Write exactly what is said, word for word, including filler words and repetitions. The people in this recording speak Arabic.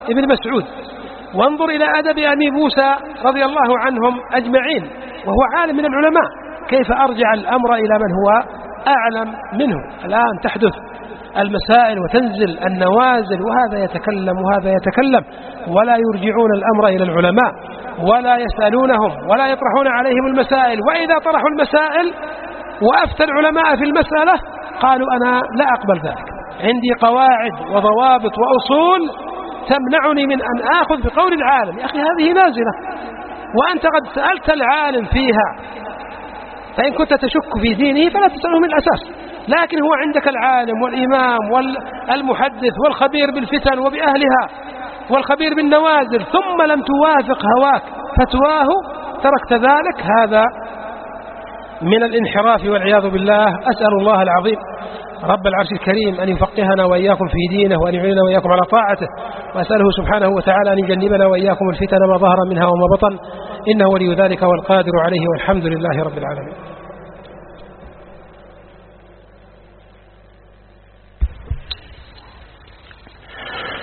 ابن مسعود، وانظر إلى أدب أبي موسى رضي الله عنهم أجمعين وهو عالم من العلماء، كيف أرجع الأمر إلى من هو أعلم منه. الآن تحدث المسائل وتنزل النوازل، وهذا يتكلم وهذا يتكلم، ولا يرجعون الأمر إلى العلماء ولا يسألونهم ولا يطرحون عليهم المسائل، وإذا طرحوا المسائل وأفتى العلماء في المسألة قالوا أنا لا أقبل ذلك، عندي قواعد وضوابط وأصول تمنعني من أن آخذ بقول العالم. يا أخي هذه نازلة وأنت قد سألت العالم فيها، فإن كنت تشك في دينه فلا تسأله من الأساس، لكن هو عندك العالم والإمام والمحدث والخبير بالفتن وبأهلها والخبير بالنوازل، ثم لم توافق هواك فتواه تركت ذلك، هذا من الانحراف والعياذ بالله. أسأل الله العظيم رب العرش الكريم أن يفقهنا وإياكم في دينه وأن يعيننا وإياكم على طاعته، وأسأله سبحانه وتعالى أن يجنبنا وإياكم الفتن ما ظهر منها وما بطن، إنه ولي ذلك والقادر عليه، والحمد لله رب العالمين.